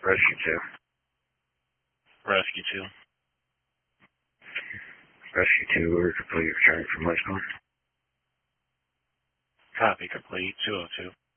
Rescue 2. Rescue 2. Rescue 2, we're complete return from Lisbon. Copy complete, 202.